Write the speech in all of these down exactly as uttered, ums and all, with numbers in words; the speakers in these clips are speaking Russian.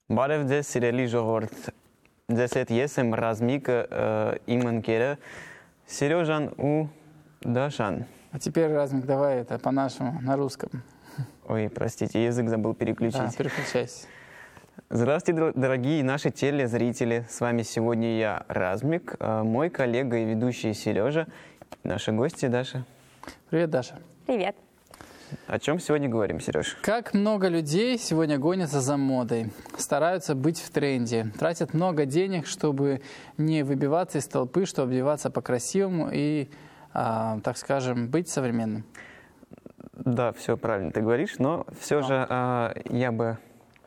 Բարև սիրելի ժողովուրդ, ձեզ հետ ես եմ Ռազմիկ, իմ ընկերը Сережан ու Дашан. А теперь, Размик, давай это по-нашему, на русском. Ой, простите, язык забыл переключить. Да, переключайся. Здравствуйте, дорогие наши телезрители. С вами сегодня я, Размик, мой коллега и ведущий Сережа, наши гости Даша. Привет, Даша. Привет. О чем сегодня говорим, Сереж? Как много людей сегодня гонятся за модой, стараются быть в тренде, тратят много денег, чтобы не выбиваться из толпы, чтобы одеваться по-красивому и, а, так скажем, быть современным. Да, все правильно ты говоришь, но все же а, я бы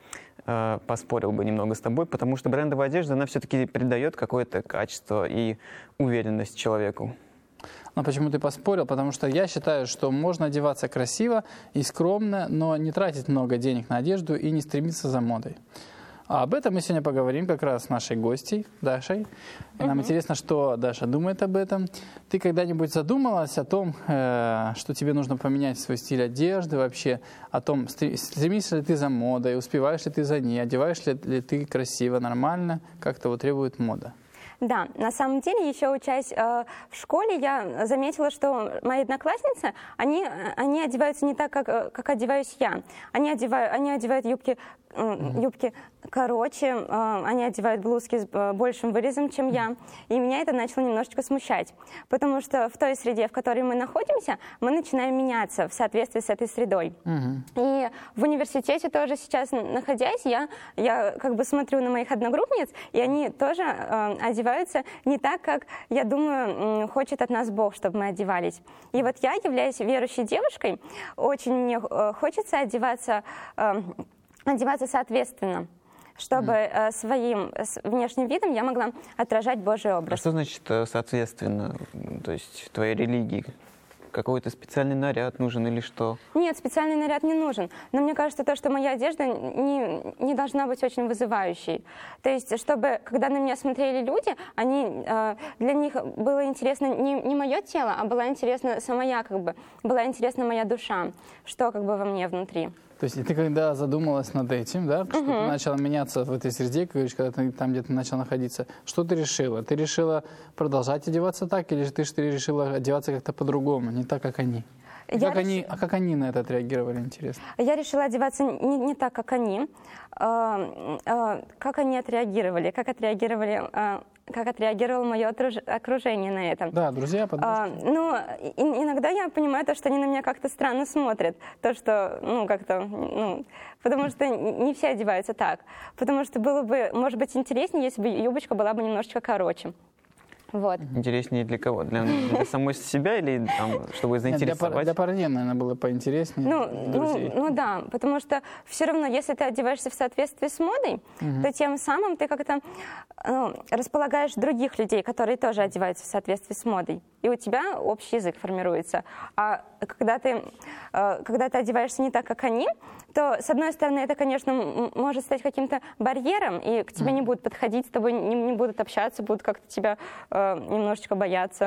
а, поспорил бы немного с тобой, потому что брендовая одежда, она все-таки придает какое-то качество и уверенность человеку. Но почему ты поспорил? Потому что я считаю, что можно одеваться красиво и скромно, но не тратить много денег на одежду и не стремиться за модой. А об этом мы сегодня поговорим как раз с нашей гостьей Дашей. И нам uh-huh. интересно, что Даша думает об этом. Ты когда-нибудь задумалась о том, э, что тебе нужно поменять свой стиль одежды, вообще о том, стремишься ли ты за модой, успеваешь ли ты за ней, одеваешь ли, ли ты красиво, нормально, как того требует мода? Да, на самом деле, еще учась э, в школе, я заметила, что мои одноклассницы, они, они одеваются не так, как, как одеваюсь я. Они одевают, они одевают юбки, э, юбки короче, э, они одевают блузки с э, большим вырезом, чем я. И меня это начало немножечко смущать. Потому что в той среде, в которой мы находимся, мы начинаем меняться в соответствии с этой средой. Угу. И в университете тоже сейчас, находясь, я, я как бы смотрю на моих одногруппниц, и они тоже э, одевают не так, как, я думаю, хочет от нас Бог, чтобы мы одевались. И вот я, являюсь верующей девушкой, очень мне хочется одеваться, одеваться соответственно, чтобы mm. своим внешним видом я могла отражать Божий образ. А что значит соответственно, то есть твоей религии? Какой-то специальный наряд нужен или что? Нет, специальный наряд не нужен. Но мне кажется, то, что моя одежда не, не должна быть очень вызывающей. То есть, чтобы, когда на меня смотрели люди, они, э, для них было интересно не, не мое тело, а была интересна сама я, как бы, была интересна моя душа, что как бы во мне внутри. То есть, и ты когда задумалась над этим, да, что uh-huh. ты начала меняться в этой среде, говоришь, когда ты там где-то начала находиться, что ты решила? Ты решила продолжать одеваться так, или же ты, ты решила одеваться как-то по-другому, не так, как они? Как реш... они? А как они на это отреагировали, интересно? Я решила одеваться не, не так, как они. А, а, как они отреагировали? Как отреагировали... А... как отреагировало мое окружение на это. Да, друзья, подружки. А, ну, и, иногда я понимаю то, что они на меня как-то странно смотрят. То, что, ну, как-то, ну, потому что не все одеваются так. Потому что было бы, может быть, интереснее, если бы юбочка была бы немножечко короче. Вот. Интереснее для кого? Для, для самой себя или там, чтобы заинтересовать? Нет, для, для парней, наверное, было поинтереснее. Ну, ну, ну да, потому что все равно, если ты одеваешься в соответствии с модой, угу. то тем самым ты как-то ну, располагаешь других людей, которые тоже одеваются в соответствии с модой. И у тебя общий язык формируется. А когда ты, когда ты одеваешься не так, как они, то, с одной стороны, это, конечно, может стать каким-то барьером, и к тебе угу. не будут подходить, с тобой не, не будут общаться, будут как-то тебя немножечко бояться.